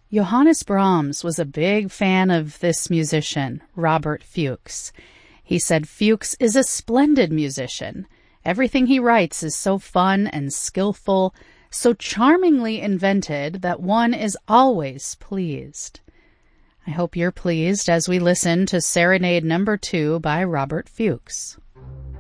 Johannes Brahms was a big fan of this musician, Robert Fuchs. He said Fuchs is a splendid musician. Everything he writes is so fun and skillful, so charmingly invented that one is always pleased. I hope you're pleased as we listen to Serenade No. 2 by Robert Fuchs.